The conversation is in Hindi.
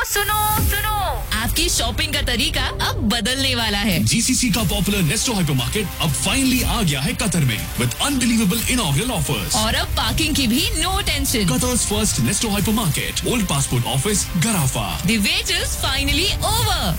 सुनो सुनो, आपकी शॉपिंग का तरीका अब बदलने वाला है। जीसीसी का पॉपुलर नेस्टो हाइपरमार्केट अब फाइनली आ गया है कतर में विद अनबिलीवेबल इनॉग्रल ऑफर्स। और अब पार्किंग की भी no tension. Qatar's first Nesto hypermarket, Old Passport Office, Garafa. The wait is finally over.